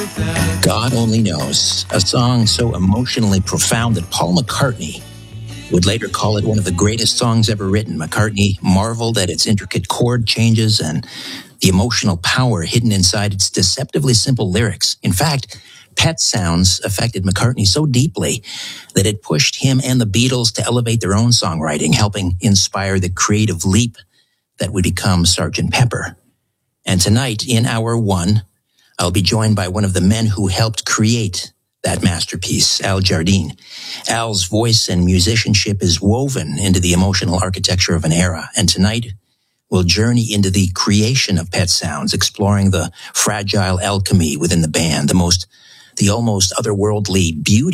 God Only Knows, a song so emotionally profound that Paul McCartney would later call it one of the greatest songs ever written. McCartney marveled at its intricate chord changes and the emotional power hidden inside its deceptively simple lyrics. In fact, Pet Sounds affected McCartney so deeply that it pushed him and the Beatles to elevate their own songwriting, helping inspire the creative leap that would become Sgt. Pepper. And tonight, in Hour 1, I'll be joined by one of the men who helped create that masterpiece, Al Jardine. Al's voice and musicianship is woven into the emotional architecture of an era. And tonight, we'll journey into the creation of Pet Sounds, exploring the fragile alchemy within the band, the almost otherworldly beauty